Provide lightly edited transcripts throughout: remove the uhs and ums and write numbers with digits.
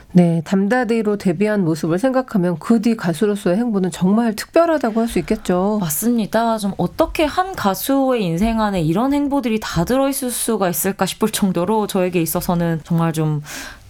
네, 담다디로 데뷔한 모습을 생각하면 그 뒤 가수로서의 행보는 정말 특별하다고 할 수 있겠죠. 맞습니다. 좀 어떻게 한 가수의 인생 안에 이런 행보들이 다 들어있을 수가 있을까 싶을 정도로 저에게 있어서는 정말 좀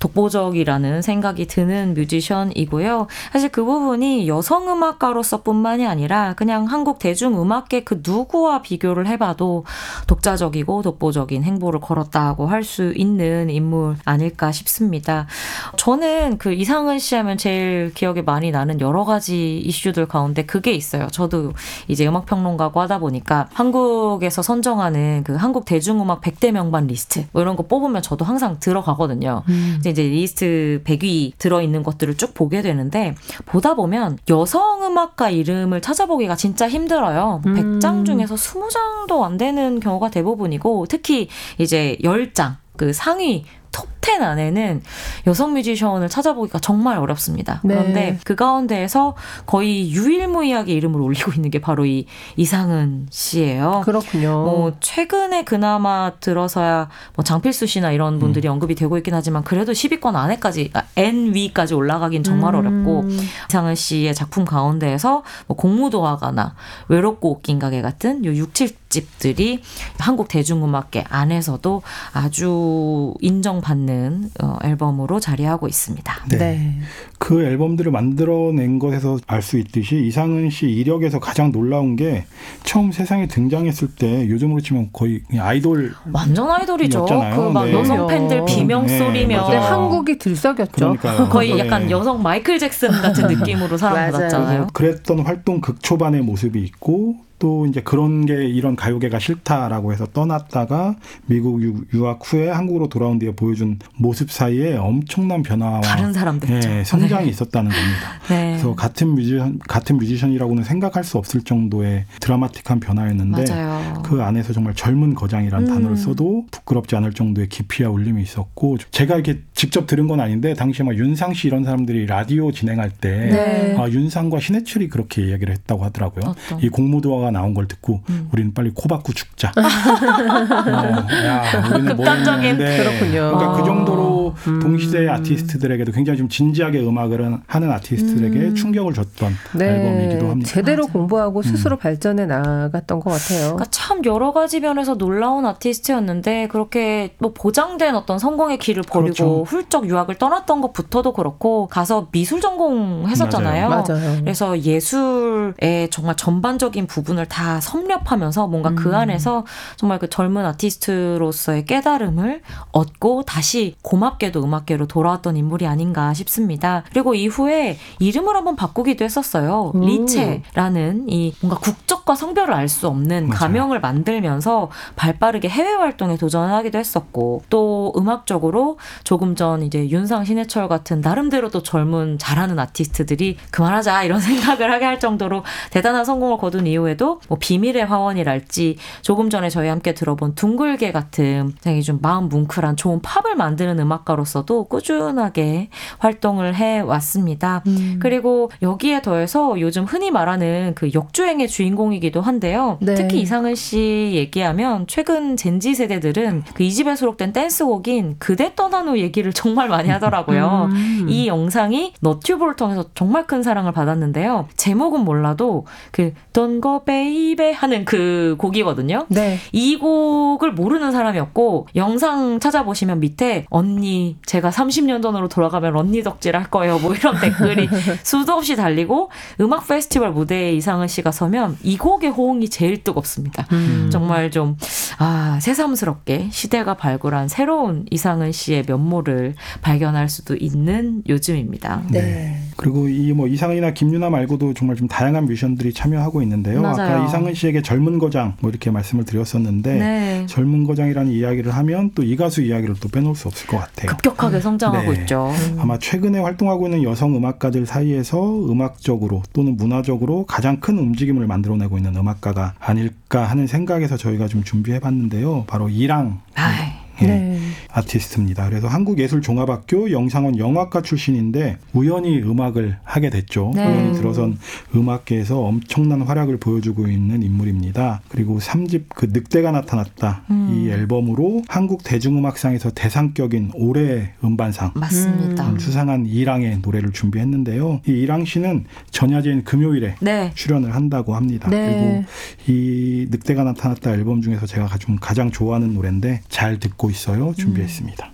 독보적이라는 생각이 드는 뮤지션이고요. 사실 그 부분이 여성음악가로서뿐만이 아니라 그냥 한국 대중음악계 그 누구와 비교를 해봐도 독자적이고 독보적인 행보를 걸었다고 할 수 있는 인물 아닐까 싶습니다. 저는 그 이상은 씨 하면 제일 기억에 많이 나는 여러 가지 이슈들 가운데 그게 있어요. 저도 이제 음악평론가고 하다 보니까 한국에서 선정하는 그 한국 대중음악 100대 명반 리스트 뭐 이런 거 뽑으면 저도 항상 들어가거든요. 이제 리스트 100위 들어있는 것들을 쭉 보게 되는데 보다 보면 여성 음악가 이름을 찾아보기가 진짜 힘들어요. 100장 중에서 20장도 안 되는 경우가 대부분이고 특히 이제 10장 그 상위 톱10 안에는 여성 뮤지션을 찾아보기가 정말 어렵습니다. 네. 그런데 그 가운데에서 거의 유일무이하게 이름을 올리고 있는 게 바로 이 이상은 씨예요. 그렇군요. 뭐 최근에 그나마 들어서야 뭐 장필수 씨나 이런 분들이 언급이 되고 있긴 하지만 그래도 10위권 안에까지 N위까지 올라가긴 정말 어렵고 이상은 씨의 작품 가운데에서 뭐 공무도화가나 외롭고 웃긴 가게 같은 요 6, 7집들이 한국 대중음악계 안에서도 아주 인정받는 앨범으로 자리하고 있습니다. 네. 네. 그 앨범들을 만들어낸 것에서 알 수 있듯이 이상은 씨 이력에서 가장 놀라운 게 처음 세상에 등장했을 때 요즘으로 치면 거의 그냥 아이돌 완전 아이돌이죠. 였잖아요. 그 막 네. 여성 팬들 비명소리며 그때 한국이 들썩였죠. 그러니까요. 거의 네. 약간 여성 마이클 잭슨 같은 느낌으로 사랑받았잖아요. 그랬던 활동 극초반의 모습이 있고 또 이제 그런 게 이런 가요계가 싫다라고 해서 떠났다가 미국 유학 후에 한국으로 돌아온 뒤에 보여준 모습 사이에 엄청난 변화와 다른 사람들이죠. 네, 성장이 있었다는 겁니다. 네. 그래서 같은 뮤지션이라고는 생각할 수 없을 정도의 드라마틱한 변화였는데 맞아요. 그 안에서 정말 젊은 거장이라는 단어를 써도 부끄럽지 않을 정도의 깊이와 울림이 있었고 제가 이렇게 직접 들은 건 아닌데 당시에 막 윤상 씨 이런 사람들이 라디오 진행할 때 네. 윤상과 신해철이 그렇게 이야기를 했다고 하더라고요. 어떤? 이 공무도화가 나온 걸 듣고 우리는 빨리 코 박고 죽자. 우리는 극단적인 그렇군요. 그러니까 그 정도로 동시대의 아티스트들에게도 굉장히 좀 진지하게 음악을 하는 아티스트들에게 충격을 줬던 앨범이기도 합니다. 제대로 공부하고 스스로 발전해 나갔던 것 같아요. 그러니까 참 여러 가지 면에서 놀라운 아티스트였는데 그렇게 뭐 보장된 어떤 성공의 길을 버리고 그렇죠. 훌쩍 유학을 떠났던 것부터도 그렇고 가서 미술 전공했었잖아요. 맞아요. 그래서 예술의 정말 전반적인 부분을 다 섭렵하면서 뭔가 그 안에서 정말 그 젊은 아티스트로서의 깨달음을 얻고 다시 고맙게도 음악계로 돌아왔던 인물이 아닌가 싶습니다. 그리고 이후에 이름을 한번 바꾸기도 했었어요. 리체라는 이 뭔가 국적과 성별을 알 수 없는 맞아요. 가명을 만들면서 발빠르게 해외 활동에 도전하기도 했었고 또 음악적으로 조금 전 이제 윤상 신해철 같은 나름대로 또 젊은 잘하는 아티스트들이 그만하자 이런 생각을 하게 할 정도로 대단한 성공을 거둔 이후에도 뭐 비밀의 화원이랄지 조금 전에 저희 함께 들어본 둥글게 같은 굉장히 좀 마음 뭉클한 좋은 팝을 만드는 음악가로서도 꾸준하게 활동을 해왔습니다. 그리고 여기에 더해서 요즘 흔히 말하는 그 역주행의 주인공이기도 한데요. 네. 특히 이상은 씨 얘기하면 최근 젠지 세대들은 그 2집에 수록된 댄스곡인 그대 떠난 후 얘기를 정말 많이 하더라고요. 이 영상이 너튜브를 통해서 정말 큰 사랑을 받았는데요. 제목은 몰라도 그 Don't go baby 하는 그 곡이거든요. 네. 이 곡을 모르는 사람이 없고 영상 찾아보시면 밑에 언니 제가 30년 전으로 돌아가면 언니 덕질 할 거예요. 뭐 이런 댓글이 수도 없이 달리고 음악 페스티벌 무대에 이상은 씨가 서면 이 곡의 호응이 제일 뜨겁습니다. 정말 좀 새삼스럽게 시대가 발굴한 새로운 이상은 씨의 면모를 발견할 수도 있는 요즘입니다. 네. 그리고 이 뭐 이상은이나 김유나 말고도 정말 좀 다양한 뮤지션들이 참여하고 있는데요. 맞아요. 아까 이상은 씨에게 젊은 거장 뭐 이렇게 말씀을 드렸었는데 네. 젊은 거장이라는 이야기를 하면 또 이 가수 이야기를 또 빼놓을 수 없을 것 같아요. 급격하게 성장하고 네. 있죠. 아마 최근에 활동하고 있는 여성 음악가들 사이에서 음악적으로 또는 문화적으로 가장 큰 움직임을 만들어내고 있는 음악가가 아닐까 하는 생각에서 저희가 좀 준비해봤는데요. 바로 이랑. 네. 아티스트입니다. 그래서 한국예술종합학교 영상원 영화과 출신인데 우연히 음악을 하게 됐죠. 네. 우연히 들어선 음악계에서 엄청난 활약을 보여주고 있는 인물입니다. 그리고 3집 그 늑대가 나타났다 이 앨범으로 한국 대중음악상에서 대상격인 올해 음반상 맞습니다. 수상한 이랑의 노래를 준비했는데요. 이 이랑 씨는 전야제인 금요일에 네. 출연을 한다고 합니다. 네. 그리고 이 늑대가 나타났다 앨범 중에서 제가 가장 좋아하는 노래인데 잘 듣고 있어요 준비했습니다.